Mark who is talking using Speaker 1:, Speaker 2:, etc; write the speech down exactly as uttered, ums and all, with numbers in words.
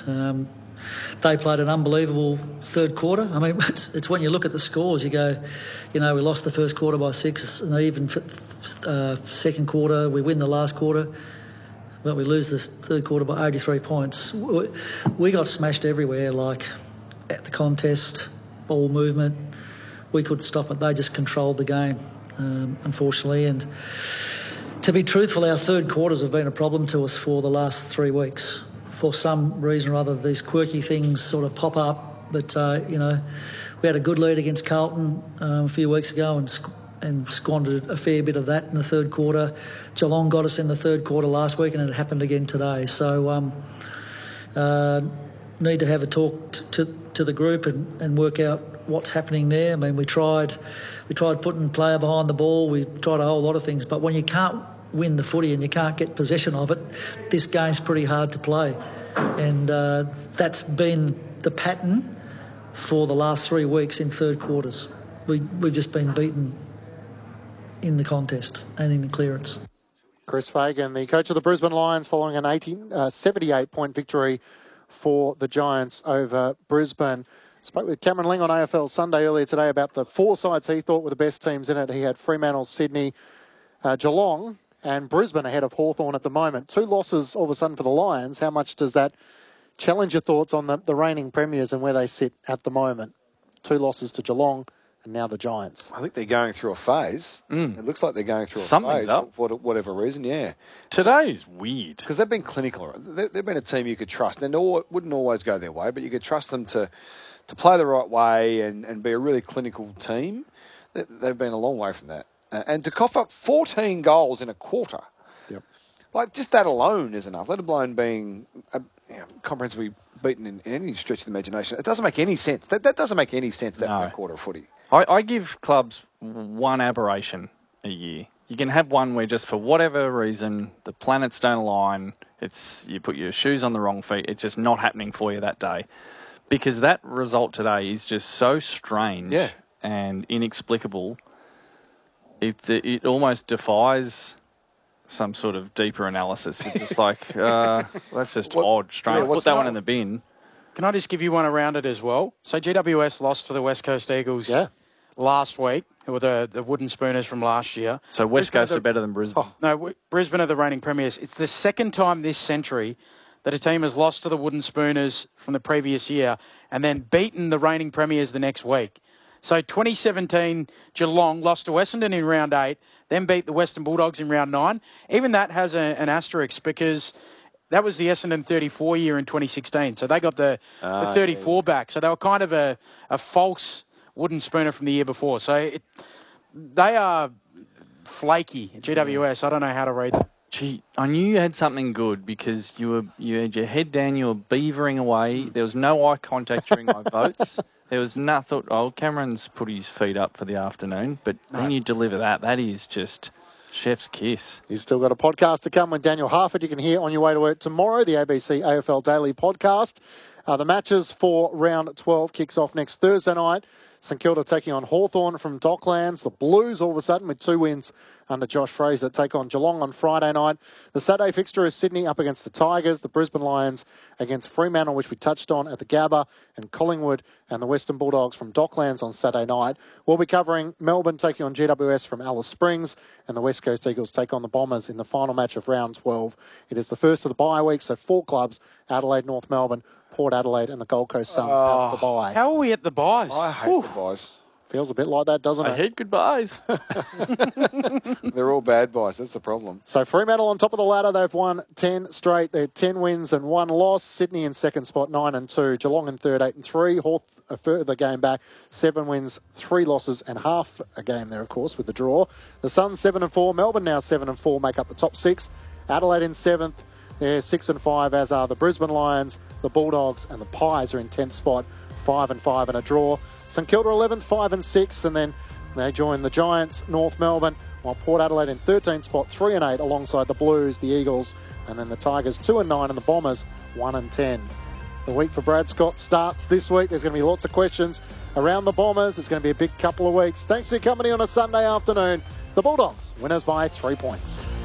Speaker 1: Um, they played an unbelievable third quarter. I mean, it's, it's when you look at the scores, you go, you know, we lost the first quarter by six, and even uh, second quarter, we win the last quarter, but we lose the third quarter by eighty-three points. We, we got smashed everywhere, like at the contest, ball movement. We could stop it. They just controlled the game, um, unfortunately. And to be truthful, our third quarters have been a problem to us for the last three weeks. For some reason or other, these quirky things sort of pop up. But, uh, you know, we had a good lead against Carlton uh, a few weeks ago and and squandered a fair bit of that in the third quarter. Geelong got us in the third quarter last week, and it happened again today. So um, uh, need to have a talk t- to to the group and, and work out what's happening there. I mean, we tried we tried putting player behind the ball. We tried a whole lot of things. But when you can't win the footy and you can't get possession of it, this game's pretty hard to play. And uh, that's been the pattern for the last three weeks in third quarters. We, we've just been beaten in the contest and in the clearance.
Speaker 2: Chris Fagan, the coach of the Brisbane Lions, following an eighty, uh, seventy-eight point victory for the Giants over Brisbane. Spoke with Cameron Ling on A F L Sunday earlier today about the four sides he thought were the best teams in it. He had Fremantle, Sydney, uh, Geelong and Brisbane ahead of Hawthorn at the moment. Two losses all of a sudden for the Lions. How much does that challenge your thoughts on the, the reigning premiers and where they sit at the moment? Two losses to Geelong and now the Giants.
Speaker 3: I think they're going through a phase. Mm. It looks like they're going through a
Speaker 4: Something's
Speaker 3: phase
Speaker 4: up.
Speaker 3: for whatever reason, yeah.
Speaker 4: Today's weird.
Speaker 3: Because they've been clinical. They, they've been a team you could trust. They wouldn't always go their way, but you could trust them to, to play the right way and, and be a really clinical team. They, they've been a long way from that. Uh, and to cough up fourteen goals in a quarter,
Speaker 2: yep.
Speaker 3: like just that alone is enough, let alone being uh, you know, comprehensively beaten in, in any stretch of the imagination. It doesn't make any sense. That, that doesn't make any sense, that,
Speaker 4: no.
Speaker 3: that quarter of footy.
Speaker 4: I, I give clubs one aberration a year. You can have one where just for whatever reason the planets don't align, it's you put your shoes on the wrong feet, it's just not happening for you that day. Because that result today is just so strange
Speaker 3: yeah.
Speaker 4: and inexplicable. It it almost defies some sort of deeper analysis. It's just like, uh, that's just what, odd, strange. Yeah, Put that one in the bin.
Speaker 5: Can I just give you one around it as well? So G W S lost to the West Coast Eagles
Speaker 2: yeah.
Speaker 5: last week, who were the, the wooden spooners from last year.
Speaker 4: So West Coast are better than Brisbane?
Speaker 5: Oh, no, Brisbane are the reigning premiers. It's the second time this century that a team has lost to the wooden spooners from the previous year and then beaten the reigning premiers the next week. So twenty seventeen, Geelong lost to Essendon in round eight, then beat the Western Bulldogs in round nine. Even that has a, an asterisk because that was the Essendon thirty-four year in twenty sixteen. So they got the, uh, the thirty-four yeah. back. So they were kind of a, a false wooden spooner from the year before. So it, they are flaky, G W S. I don't know how to read them.
Speaker 4: Gee, I knew you had something good because you were you had your head down, you were beavering away. There was no eye contact during my votes. There was nothing. Oh, Cameron's put his feet up for the afternoon, but no. When you deliver that, that is just chef's kiss.
Speaker 2: He's still got a podcast to come with Daniel Harford. You can hear on your way to work tomorrow, the A B C A F L Daily podcast. Uh, the matches for round twelve kicks off next Thursday night. St Kilda taking on Hawthorn from Docklands. The Blues all of a sudden with two wins under Josh Fraser take on Geelong on Friday night. The Saturday fixture is Sydney up against the Tigers, the Brisbane Lions against Fremantle, which we touched on at the Gabba, and Collingwood and the Western Bulldogs from Docklands on Saturday night. We'll be covering Melbourne taking on G W S from Alice Springs, and the West Coast Eagles take on the Bombers in the final match of round twelve. It is the first of the bye week, so four clubs, Adelaide, North Melbourne, Port Adelaide and the Gold Coast Suns oh, have the bye.
Speaker 5: How are we at the byes?
Speaker 3: I hate Whew. the byes.
Speaker 2: Feels a bit like that, doesn't
Speaker 4: I
Speaker 2: it?
Speaker 4: I hate goodbyes.
Speaker 3: They're all bad byes. That's the problem.
Speaker 2: So Fremantle on top of the ladder. They've won ten straight. They're ten wins and one loss. Sydney in second spot, nine and two. Geelong in third, eight and three. Hawth a further game back, seven wins, three losses and half a game there, of course, with the draw. The Suns seven and four. Melbourne now seven and four make up the top six. Adelaide in seventh. They're six and five, as are the Brisbane Lions, the Bulldogs, and the Pies are in tenth spot, five and five and a draw. St Kilda eleventh, five and six, and then they join the Giants, North Melbourne, while Port Adelaide in thirteenth spot, three and eight, alongside the Blues, the Eagles, and then the Tigers, two and nine, and the Bombers, one and ten. The week for Brad Scott starts this week. There's going to be lots of questions around the Bombers. It's going to be a big couple of weeks. Thanks for your company on a Sunday afternoon. The Bulldogs, winners by three points.